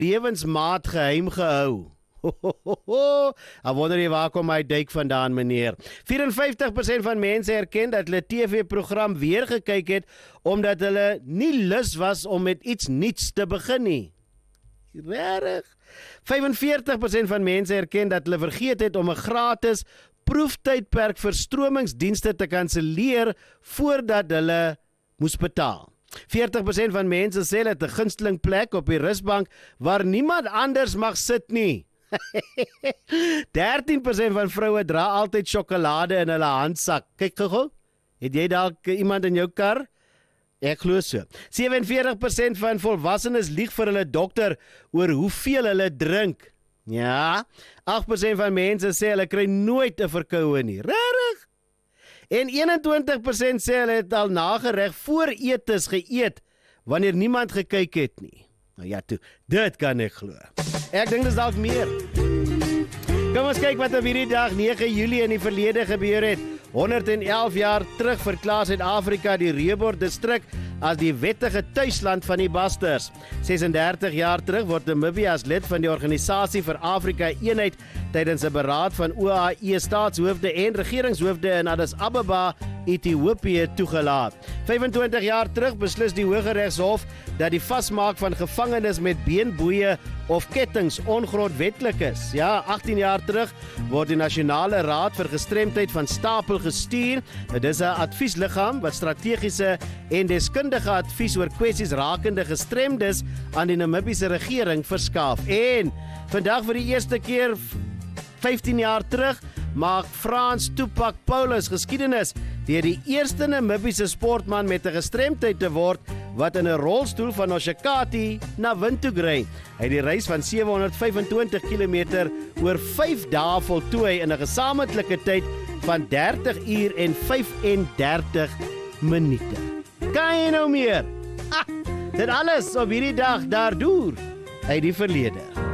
lewensmaat geheim gehou. Ek wonder jy waar kom my duik vandaan, meneer. 54% van mense erken dat hulle TV-program weer gekyk het, omdat hulle nie lus was om met iets niets te begin nie. Regtig? 45% van mense erken dat hulle vergeet het om 'n gratis proeftydperk vir stromingsdienste te kanselleer voordat hulle moes betaal. 40% van mense sê hulle het 'n gunsteling plek op die rusbank waar niemand anders mag sit nie. 13% van vroue dra altyd sjokolade in hulle handsak. Kyk gou. Het jy dalk iemand in jou kar? Ek glo so. 47% van volwassenes lieg vir hulle dokter oor hoeveel hulle drink. Ja, 8% van mense sê hulle kry nooit 'n verkoue nie. Regtig? En 21% sê hulle het al nagereg voor etes geëet wanneer niemand gekyk het nie. Nou ja toe, dit kan ek glo. Ek dink dis dalk meer. Kom ons kyk wat op hierdie dag 9 Julie in die verlede gebeur het. 111 jaar terug verklaar Suid-Afrika die Rooibaai distrik as die wettige tuisland van die Basters. 36 jaar terug word Namibië as lid van die Organisasie vir Afrika Eenheid tydens 'n beraad van OAE staatshoofde en regeringshoofde in Addis Ababa, Ethiopië toegelaat. 25 jaar terug beslis die Hooggeregshof dat die vasmaak van gevangenes met beenboeie of kettinge ongrondwetlik is. Ja, 18 jaar terug word die Nasionale Raad vir Gestremdheid van stapel gestuur. Dit is 'n adviesliggaam wat strategiese en deskundige advies oor kwessies rakende gestremdes aan die Namibiese regering verskaf. En vandag vir die eerste keer 15 jaar terug maak Frans Tupac Paulus geskiedenis deur die eerste Namibiese sportman met 'n gestremdheid te word wat in 'n rolstoel van Oshakati na Windhoek ry. Hy het die reis van 725 km oor 5 dae voltooi in 'n gesamentlike tyd van 30 uur en 35 minute. Kan jy nou meer? Dit alles op hierdie dag daardoor uit die verlede.